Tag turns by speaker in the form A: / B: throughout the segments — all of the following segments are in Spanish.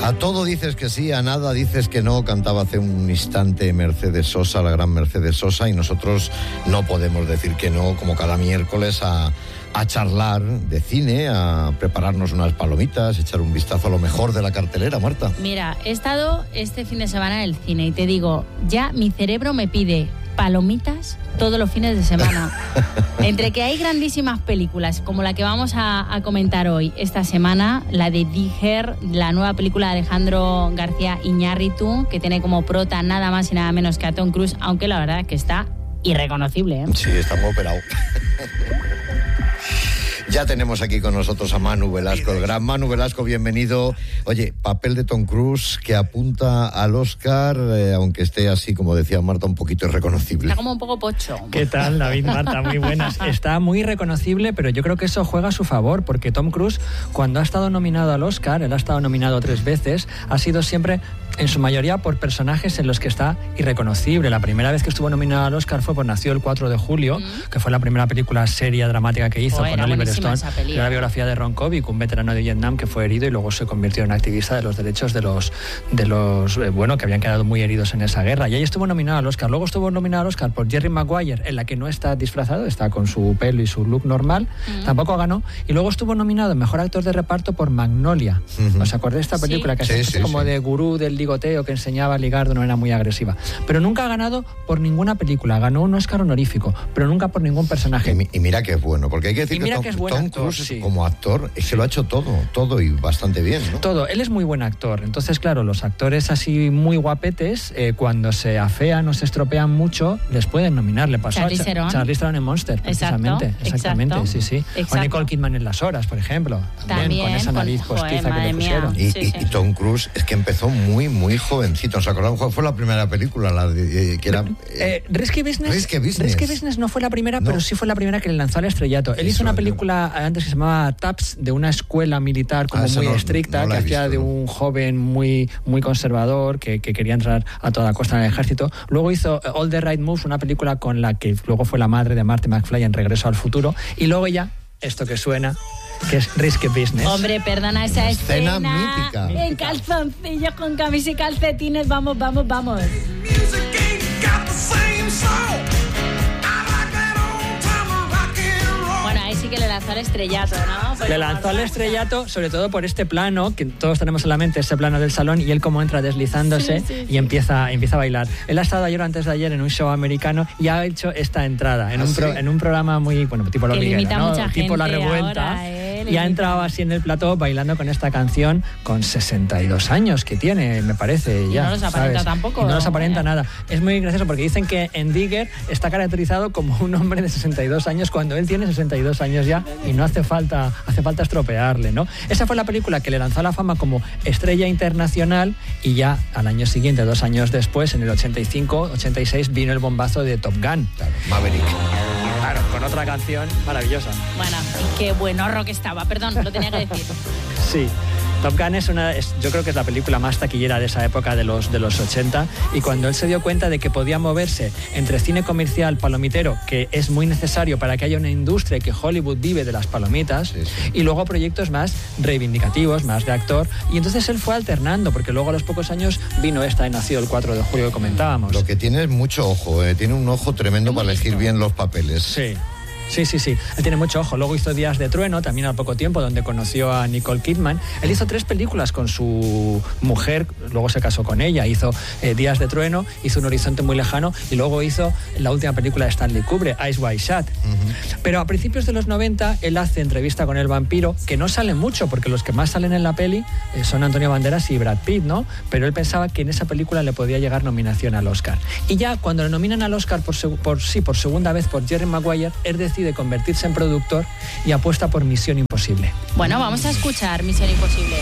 A: A todo dices que sí, a nada dices que no, cantaba hace un instante Mercedes Sosa, la gran Mercedes Sosa, y nosotros no podemos decir que no, como cada miércoles, a charlar de cine, a prepararnos unas palomitas, echar un vistazo a lo mejor de la cartelera, Marta.
B: Mira, he estado este fin de semana en el cine y te digo, ya mi cerebro me pide palomitas todos los fines de semana. Entre que hay grandísimas películas como la que vamos a comentar hoy, esta semana, la de Digger, la nueva película de Alejandro García Iñárritu, que tiene como prota nada más y nada menos que a Tom Cruise, aunque la verdad es que está irreconocible, ¿eh?
A: Sí, está muy operado. Ya tenemos aquí con nosotros a Manu Velasco, el gran Manu Velasco, bienvenido. Oye, papel de Tom Cruise que apunta al Oscar, aunque esté así, como decía Marta, un poquito irreconocible.
B: Está como un poco pocho.
C: ¿Qué tal, David, Marta? Muy buenas. Está muy reconocible, pero yo creo que eso juega a su favor, porque Tom Cruise, cuando ha estado nominado al Oscar, él ha estado nominado 3 veces, ha sido siempre, en su mayoría, por personajes en los que está irreconocible. La primera vez que estuvo nominado al Oscar fue por Nació el 4 de julio, que fue la primera película seria dramática que hizo con Oliver Stone. La biografía de Ron Kovic, un veterano de Vietnam que fue herido y luego se convirtió en activista de los derechos de los que habían quedado muy heridos en esa guerra. Y ahí estuvo nominado al Oscar. Luego estuvo nominado al Oscar por Jerry Maguire, en la que no está disfrazado, está con su pelo y su look normal. Tampoco ganó. Y luego estuvo nominado en Mejor Actor de Reparto por Magnolia. ¿Os acordáis de esta película? Que es como de gurú del ligoteo, que enseñaba a ligar de una manera muy agresiva. Pero nunca ha ganado por ninguna película. Ganó un Oscar honorífico, pero nunca por ningún personaje.
A: Y mira que es bueno, porque hay que decir que Tom Cruise, como actor, es que lo ha hecho todo y bastante bien, ¿no?
C: Todo. Él es muy buen actor. Entonces, claro, los actores así muy guapetes, cuando se afean o se estropean mucho, les pueden nominar. Le pasó a Charlize Theron en Monster, precisamente. Exactamente, sí.
B: Exacto.
C: O Nicole Kidman en Las Horas, por ejemplo. También con esa nariz postiza que le pusieron.
A: Y Tom Cruise es que empezó muy, muy jovencito. ¿Os acordáis cuál fue la primera película? Que era...
C: Risky Business.
A: Risky Business
C: no fue la primera, pero sí fue la primera que le lanzó al estrellato. Él hizo una película antes que se llamaba TAPS, de una escuela militar como muy estricta, que hacía de un joven muy, muy conservador que quería entrar a toda costa en el ejército. Luego hizo All the Right Moves, una película con la que luego fue la madre de Marty McFly en Regreso al Futuro. Y luego ya, esto que suena, que es Risky Business.
B: Hombre, perdona esa escena
A: mítica.
B: En calzoncillos, con camisa y calcetines, vamos. Sí que le lanzó al estrellato, ¿no?
C: Le lanzó al estrellato, sobre todo por este plano, que todos tenemos en la mente, ese plano del salón, y él como entra deslizándose y empieza a bailar. Él ha estado ayer o antes de ayer en un show americano y ha hecho esta entrada en un programa muy, tipo Los Ligueros, ¿no? Tipo La Revuelta. Y ha entrado así en el plató bailando con esta canción con 62 años que tiene, me parece.
B: Y
C: ya,
B: no los aparenta
C: ¿sabes?
B: tampoco.
C: Y no los aparenta nada. Es muy gracioso porque dicen que en Digger está caracterizado como un hombre de 62 años cuando él tiene 62 años ya y no hace falta estropearle, ¿no? Esa fue la película que le lanzó a la fama como estrella internacional y ya al año siguiente, 2 años después, en el 85-86, vino el bombazo de Top Gun.
A: Claro, Maverick.
C: Claro, con otra canción maravillosa.
B: Bueno, y qué buen horror que estaba, perdón, lo tenía que decir.
C: Sí. Top Gun yo creo que es la película más taquillera de esa época de los 80, y cuando él se dio cuenta de que podía moverse entre cine comercial palomitero, que es muy necesario para que haya una industria, que Hollywood vive de las palomitas, y luego proyectos más reivindicativos, más de actor, y entonces él fue alternando, porque luego a los pocos años vino esta de Nacido el 4 de julio que comentábamos.
A: Lo que tiene es mucho ojo, tiene un ojo tremendo para elegir bien los papeles.
C: Sí. Sí. Él tiene mucho ojo. Luego hizo Días de Trueno, también al poco tiempo, donde conoció a Nicole Kidman. Él hizo 3 películas con su mujer, luego se casó con ella. Hizo Días de Trueno, hizo Un horizonte muy lejano y luego hizo la última película de Stanley Kubrick, Eyes Wide Shut. Pero a principios de los 90, él hace Entrevista con el vampiro, que no salen mucho, porque los que más salen en la peli son Antonio Banderas y Brad Pitt, ¿no? Pero él pensaba que en esa película le podía llegar nominación al Oscar. Y ya cuando le nominan al Oscar por segunda vez por Jerry Maguire, él decide convertirse en productor y apuesta por Misión Imposible.
B: Bueno, vamos a escuchar Misión Imposible.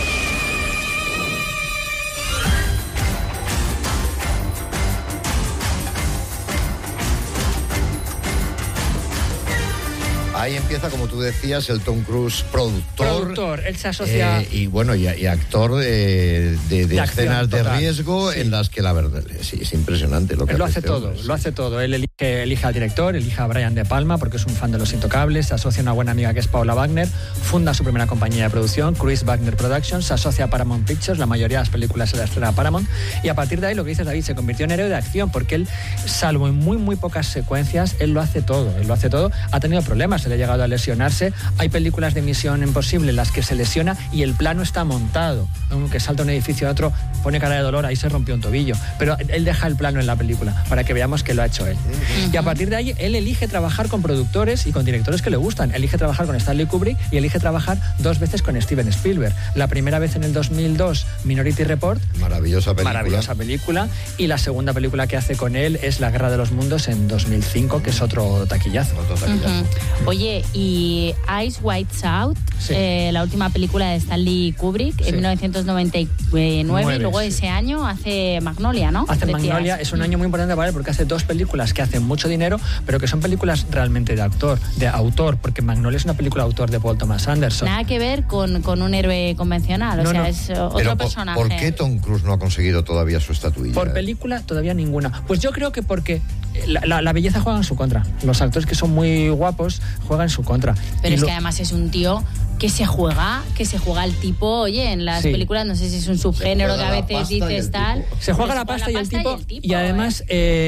A: Ahí empieza, como tú decías, el Tom Cruise productor.
C: Él se asocia...
A: y actor de escenas de riesgo,
C: sí.
A: En las que la verdad sí, es impresionante lo que
C: él
A: hace.
C: Lo hace todo. Él elige al director, elige a Brian De Palma porque es un fan de Los Intocables, se asocia a una buena amiga que es Paula Wagner, funda su primera compañía de producción, Cruise Wagner Productions, se asocia a Paramount Pictures, la mayoría de las películas se las estrena a Paramount, y a partir de ahí, lo que dices, David, se convirtió en héroe de acción porque él, salvo en muy pocas secuencias, él lo hace todo. Ha tenido problemas, se le ha llegado a lesionarse. Hay películas de Misión Imposible en las que se lesiona y el plano está montado, aunque salta un edificio a otro, pone cara de dolor, ahí se rompió un tobillo, pero él deja el plano en la película para que veamos que lo ha hecho él. Y a partir de ahí, él elige trabajar con productores y con directores que le gustan. Elige trabajar con Stanley Kubrick y elige trabajar 2 veces con Steven Spielberg. La primera vez en el 2002, Minority Report.
A: Maravillosa
C: película. Y la segunda película que hace con él es La Guerra de los Mundos en 2005, que es otro taquillazo.
B: Oye, y Eyes Wide Shut,
C: sí.
B: La última película de Stanley Kubrick, en 1999, y luego ese año hace Magnolia, ¿no?
C: Hace Magnolia, es un año muy importante para él porque hace 2 películas que hacen mucho dinero, pero que son películas realmente de autor, porque Magnolia es una película de autor de Paul Thomas Anderson.
B: Nada que ver con un héroe convencional, es otro personaje.
A: ¿Por qué Tom Cruise no ha conseguido todavía su estatuilla?
C: Por película, todavía ninguna. Pues yo creo que porque la belleza juega en su contra. Los actores que son muy guapos juegan en su contra.
B: Pero es que además es un tío que se juega el tipo, oye, en las películas, no sé si es un subgénero que a veces dices tal.
C: Se juega la pasta y el tipo. Y además,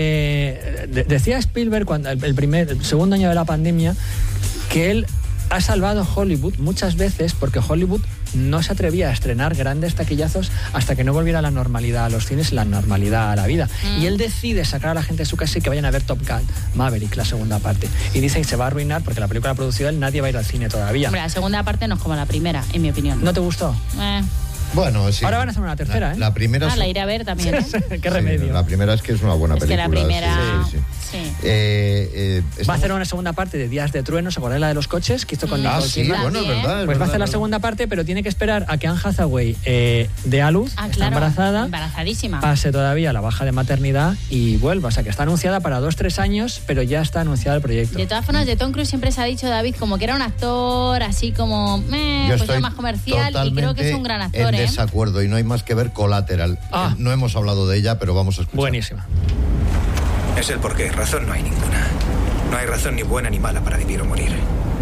C: decía Spielberg, cuando el segundo año de la pandemia, que él ha salvado Hollywood muchas veces porque Hollywood no se atrevía a estrenar grandes taquillazos hasta que no volviera la normalidad a los cines y la normalidad a la vida. Y él decide sacar a la gente de su casa y que vayan a ver Top Gun Maverick, la segunda parte. Y dicen que se va a arruinar porque la película la ha producido él, nadie va a ir al cine todavía.
B: Hombre, la segunda parte no es como la primera, en mi opinión.
C: ¿No te gustó?
A: Bueno, sí.
C: Ahora van a hacer una tercera,
A: La primera
B: la iré a ver también.
C: Qué remedio.
A: La primera es que es una buena película.
B: Que la primera...
C: Va a hacer una segunda parte de Días de Trueno, ¿se acuerdan la de los coches que hizo con Nicole Kidman?
A: Bueno, es verdad.
C: Pues va a hacer la segunda parte, pero tiene que esperar a que Anne Hathaway dé a luz, está embarazada,
B: embarazadísima,
C: pase todavía la baja de maternidad y vuelva. O sea, que está anunciada para 2-3 años, pero ya está anunciado el proyecto.
B: De todas formas, de Tom Cruise siempre se ha dicho, David, como que era un actor así como, pues ya más comercial, y creo que es un gran actor.
A: En desacuerdo, y no hay más que ver Collateral. No hemos hablado de ella, pero vamos a escuchar.
C: Buenísima.
D: Es el porqué, razón no hay ninguna. No hay razón ni buena ni mala para vivir o morir.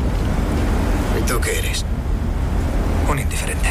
D: ¿Y tú qué eres? Un indiferente.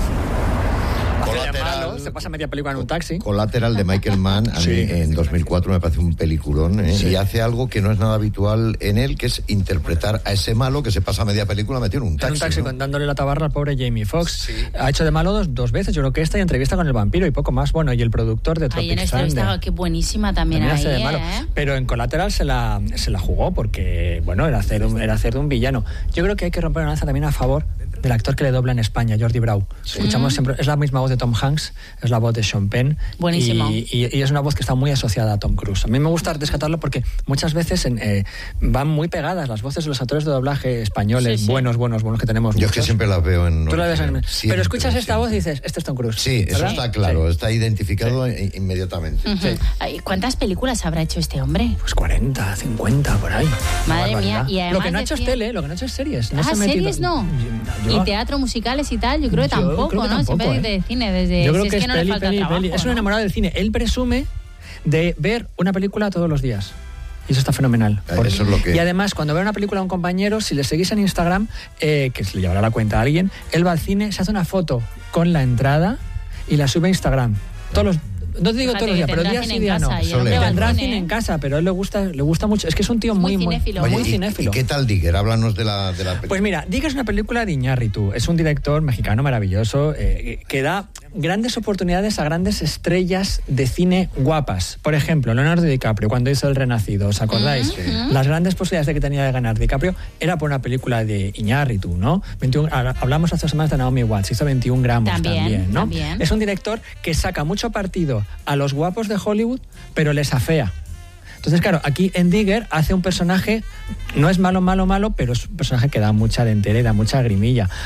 C: Collateral, se pasa media película en un taxi.
A: Collateral de Michael Mann, a mí en 2004 me parece un peliculón, y hace algo que no es nada habitual en él, que es interpretar a ese malo que se pasa media película metido en un taxi.
C: ¿no? Dándole la tabarra al pobre Jamie Foxx. Ha hecho de malo dos veces, yo creo que esta y Entrevista con el vampiro y poco más. Bueno, y el productor de Tropic Thunder.
B: Ahí en esta qué buenísima también
C: hace de malo. Pero en Collateral se la jugó porque, bueno, era hacer de un villano. Yo creo que hay que romper una lanza también a favor del actor que le dobla en España, Jordi Brau. Escuchamos siempre, es la misma voz de Tom Hanks, es la voz de Sean Penn.
B: Buenísimo.
C: Y es una voz que está muy asociada a Tom Cruise. A mí me gusta rescatarlo porque muchas veces van muy pegadas las voces de los actores de doblaje españoles, buenos que tenemos.
A: Yo es que siempre las veo en...
C: Tú la ves en... Pero escuchas esta voz y dices, este es Tom Cruise.
A: Sí, ¿verdad? Eso está claro, está identificado inmediatamente.
B: ¿Cuántas películas habrá hecho este hombre?
C: Pues 40, 50, por ahí.
B: Madre mía. Y además
C: lo que no ha hecho es tele, lo que no ha hecho es series.
B: ¿Series no? ¿Y teatro, musicales y tal? Yo creo que tampoco, ¿no? Siempre de cine, desde...
C: Yo creo que es
B: no le falta trabajo,
C: es un enamorado del cine. Él presume de ver una película todos los días. Y eso está fenomenal.
A: Eso es lo que...
C: Y además, cuando ve una película a un compañero, si le seguís en Instagram, que se le llevará la cuenta a alguien, él va al cine, se hace una foto con la entrada y la sube a Instagram. No te digo todos los días, pero días y días no. Tendrá cine en casa, pero a él le gusta mucho. Es que es un tío muy cinéfilo.
A: Oye,
C: muy cinéfilo.
A: ¿Y qué tal Digger? Háblanos de la película.
C: Pues mira, Digger es una película de Iñárritu. Es un director mexicano maravilloso que da grandes oportunidades a grandes estrellas de cine guapas. Por ejemplo, Leonardo DiCaprio, cuando hizo El Renacido, ¿os acordáis? Las grandes posibilidades de que tenía de ganar DiCaprio era por una película de Iñárritu, ¿no? Hablamos hace 2 semanas de Naomi Watts, hizo 21 gramos también, ¿no? También. Es un director que saca mucho partido a los guapos de Hollywood, pero les afea. Entonces, claro, aquí en Digger hace un personaje, no es malo, pero es un personaje que da mucha dentera y da mucha grimilla.